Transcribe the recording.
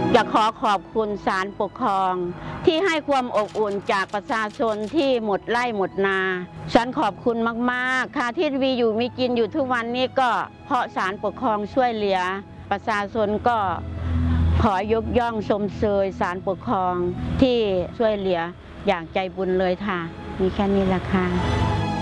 อยากขอบคุณศาลปกครองที่ให้ความอบอุ่นจากประชาชนที่หมดไร่หมดนาฉันขอบคุณมากๆค่ะที่มีอยู่มีกินอยู่ทุกวันนี้ก็เพราะศาลปกครองช่วยเหลือประชาชนก็ขอยกย่องชมเชยศาลปกครองที่ช่วยเหลืออย่างใจบุญเลยค่ะมีแค่นี้แหละค่ะ